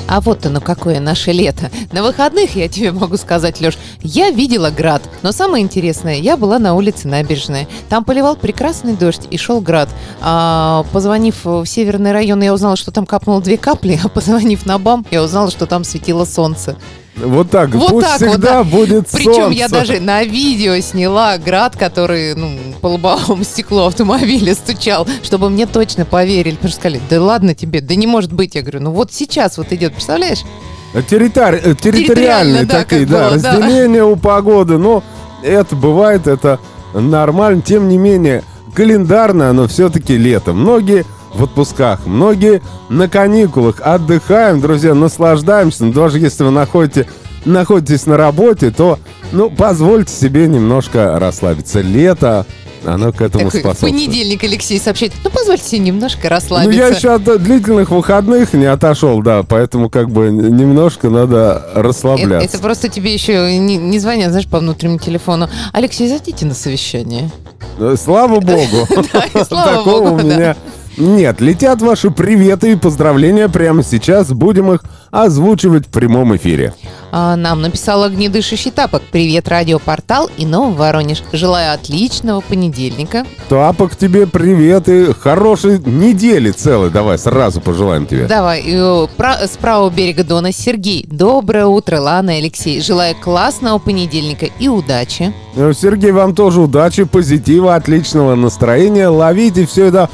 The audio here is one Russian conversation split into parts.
А вот оно какое наше лето. На выходных, я тебе могу сказать, Леш, я видела град. Но самое интересное, я была на улице Набережная. Там поливал прекрасный дождь и шел град. Позвонив в северный район, я узнала, что там капнуло 2 капли. А позвонив на БАМ, я узнала, что там светило солнце. Вот так, вот пусть так всегда вот, да. будет Причем солнце. я даже на видео сняла град, который по лобовому стеклу автомобиля стучал, чтобы мне точно поверили. Потому что сказали, да ладно тебе, да не может быть. Я говорю, вот сейчас вот идет, представляешь? Территориальные такие, да, разделения у погоды. Но это бывает, это нормально. Тем не менее, календарно оно все-таки лето. Многие в отпусках, многие на каникулах, отдыхаем, друзья, наслаждаемся. Но даже если вы находитесь на работе, то, позвольте себе немножко расслабиться. Лето, оно к этому способствует. В понедельник Алексей сообщает, позвольте себе немножко расслабиться. Я еще от длительных выходных не отошел, да, поэтому немножко надо расслабляться. Это просто тебе еще не звонят, знаешь, по внутреннему телефону. Алексей, зайдите на совещание. Слава богу. Такого у меня нет. Летят ваши приветы и поздравления прямо сейчас. Будем их озвучивать в прямом эфире. Нам написал огнедышащий тапок. Привет, радиопортал и Новый Воронеж. Желаю отличного понедельника. Тапок, тебе привет и хорошей недели целой. Давай сразу пожелаем тебе. Давай. С правого берега Дона Сергей. Доброе утро, Лана и Алексей. Желаю классного понедельника и удачи. Сергей, вам тоже удачи, позитива, отличного настроения. Ловите все это.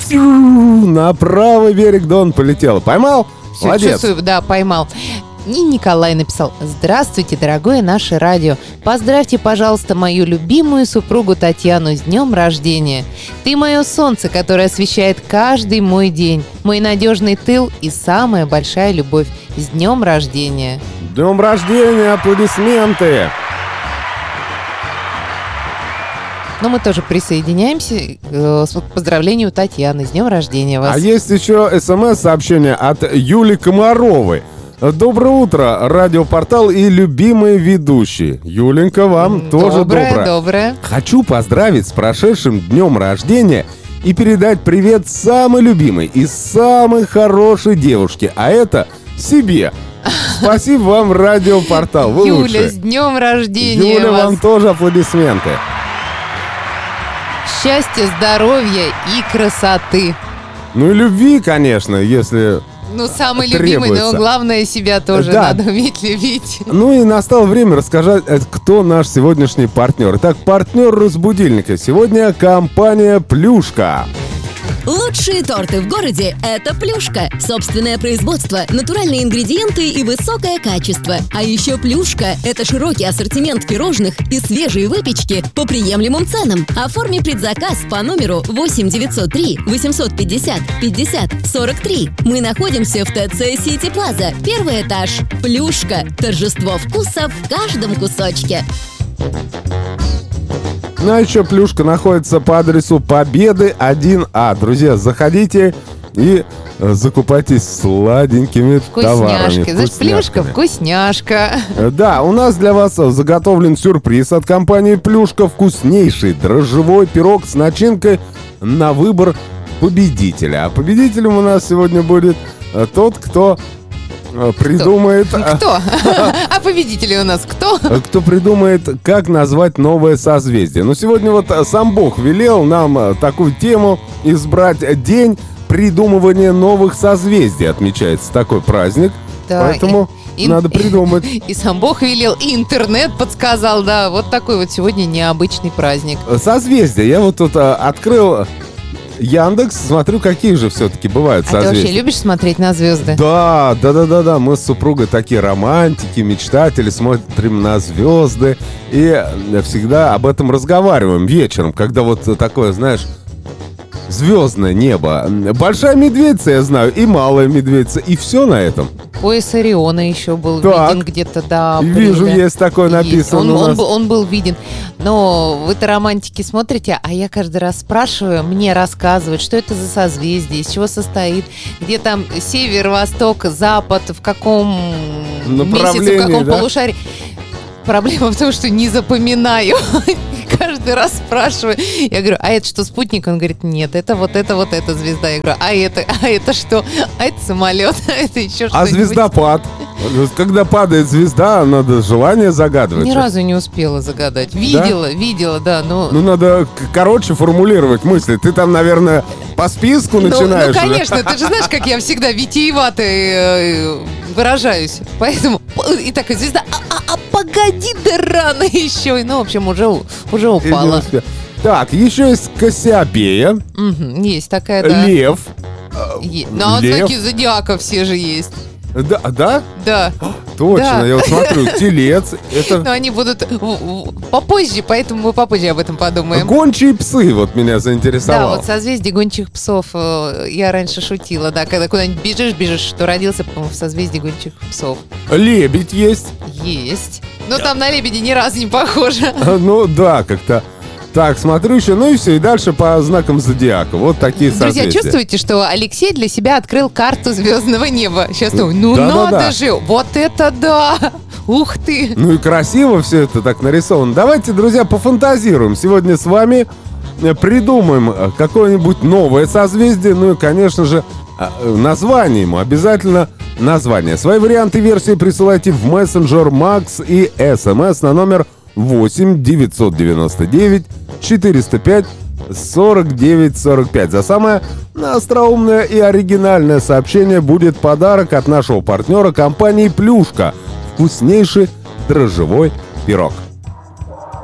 На правый берег Дон полетел. Поймал? Все, молодец. Чувствую, да, поймал. И Николай написал: здравствуйте, дорогое наше радио. Поздравьте, пожалуйста, мою любимую супругу Татьяну с днем рождения. Ты мое солнце, которое освещает каждый мой день. Мой надежный тыл и самая большая любовь. С днем рождения. С днем рождения, аплодисменты. Но мы тоже присоединяемся к поздравлению Татьяны. С днем рождения вас. А есть еще СМС-сообщение от Юли Комаровой. Доброе утро, радиопортал и любимые ведущие. Юленька, вам тоже доброе. Хочу поздравить с прошедшим днем рождения и передать привет самой любимой и самой хорошей девушке, а это себе. Спасибо вам, радиопортал. Вы Юля, лучшие. с днем рождения Юля, вас. вам тоже аплодисменты. Счастья, здоровья и красоты. И любви, конечно, если самый требуется. любимый, но главное, себя тоже надо уметь любить. И настало время рассказать, кто наш сегодняшний партнер. Итак, партнер разбудильника сегодня компания «Плюшка». Лучшие торты в городе – это «Плюшка». Собственное производство, натуральные ингредиенты и высокое качество. А еще «Плюшка» – это широкий ассортимент пирожных и свежие выпечки по приемлемым ценам. Оформи предзаказ по номеру 8 903 850 50 43. Мы находимся в ТЦ Сити Плаза, 1-й этаж. «Плюшка» – торжество вкуса в каждом кусочке. А еще «Плюшка» находится по адресу Победы 1А. Друзья, заходите и закупайтесь сладенькими товарами. Значит, «Плюшка» — вкусняшка. Да, у нас для вас заготовлен сюрприз от компании «Плюшка». Вкуснейший дрожжевой пирог с начинкой на выбор победителя. А победителем у нас сегодня будет тот, кто придумает... Кто? А победители у нас кто? Кто придумает, как назвать новое созвездие. Но сегодня сам Бог велел нам такую тему избрать. День придумывания новых созвездий отмечается такой праздник. Да, поэтому надо придумать. И сам Бог велел, и интернет подсказал, да. Вот такой сегодня необычный праздник. Созвездия. Я тут открыл Яндекс, смотрю, какие же все-таки бывают созвездия. Ты вообще любишь смотреть на звезды? Да. Мы с супругой такие романтики, мечтатели, смотрим на звезды и всегда об этом разговариваем вечером, когда такое, знаешь, звездное небо. Большая медведица, я знаю, и малая медведица, и все на этом. Пояс Ориона еще был виден где-то до апреля. Вижу, есть такое написано. Он был виден. Но вы-то романтики смотрите, а я каждый раз спрашиваю, мне рассказывают, что это за созвездие, из чего состоит, где там север, восток, запад, в каком месяце, в каком полушарии. Проблема в том, что не запоминаю. Каждый каждый раз спрашиваю. Я говорю, а это что, спутник? Он говорит, нет, это вот эта звезда. Я говорю, а это что? А это самолет, а это еще что-нибудь. А звездопад? Когда падает звезда, надо желание загадывать. Ни разу не успела загадать. Видела, да. Но... Ну, надо короче формулировать мысли. Ты там, наверное, по списку начинаешь. Ну, конечно, ты же знаешь, как я всегда витиевато выражаюсь. Поэтому и такая звезда, погоди, да рано еще. Ну, в общем, уже упала. Так, еще есть Кассиопея. Есть такая, да. Лев. Ну, а знаки зодиака все же есть. Да? Да. Точно, я вот смотрю, телец. Но они будут попозже, поэтому мы попозже об этом подумаем. Гончие псы вот меня заинтересовало. Да, вот созвездие гончих псов я раньше шутила, да, когда куда-нибудь бежишь, что родился, по-моему, в созвездии гончих псов. Лебедь есть. Есть. Но там на лебеди ни разу не похоже. Ну да, как-то. Так, смотрю еще, ну и все, и дальше по знакам зодиака. Вот такие созвездия. Друзья, чувствуете, что Алексей для себя открыл карту звездного неба? Сейчас думаю, надо же, вот это да! Ух ты! Ну и красиво все это так нарисовано. Давайте, друзья, пофантазируем. Сегодня с вами придумаем какое-нибудь новое созвездие. Ну и, конечно же, название ему. Обязательно название. Свои варианты версии присылайте в мессенджер Макс и СМС на номер 8 999 405 49 45. За самое остроумное и оригинальное сообщение будет подарок от нашего партнера компании «Плюшка». Вкуснейший дрожжевой пирог.